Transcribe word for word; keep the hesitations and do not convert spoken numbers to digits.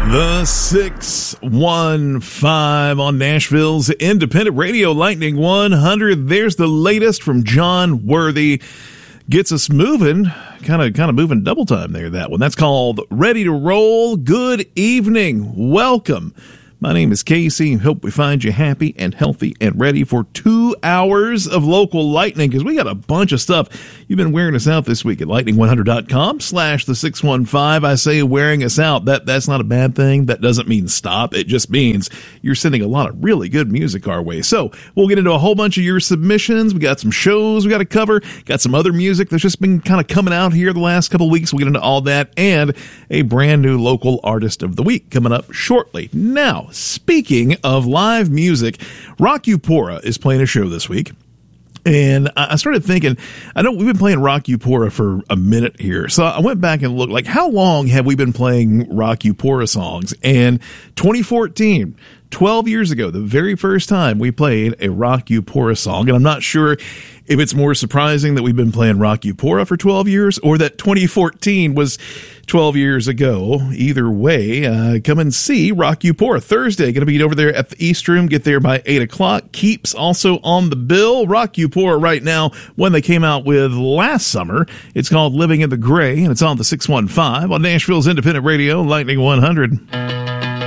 The six one five on Nashville's independent radio, Lightning one hundred. There's the latest from John Worthy. Gets us moving, kind of kind of moving double time there, that one. That's called Ready to Roll. Good evening. Welcome. My name is Casey. Hope we find you happy and healthy and ready for two hours of local lightning, because we got a bunch of stuff. You've been wearing us out this week at lightning one hundred dot com slash the six one five. I say wearing us out. That That's not a bad thing. That doesn't mean stop. It just means you're sending a lot of really good music our way. So we'll get into a whole bunch of your submissions. We got some shows we got to cover. Got some other music that's just been kind of coming out here the last couple of weeks. We'll get into all that, and a brand new local artist of the week coming up shortly. Now, speaking of live music, Rock Upora is playing a show this week. And I started thinking, I know we've been playing Rock Upora for a minute here. So I went back and looked, like, how long have we been playing Rock Upora songs? And twenty fourteen, twelve years ago, the very first time we played a Rock Upora song. And I'm not sure if it's more surprising that we've been playing Rock Upora for twelve years or that twenty fourteen was twelve years ago. Either way, uh, come and see Rock Upora Thursday. Going to be over there at the East Room. Get there by eight o'clock. Keeps also on the bill. Rock Upora right now, one they came out with last summer. It's called Living in the Gray, and it's on the six one five on Nashville's independent radio, Lightning one hundred.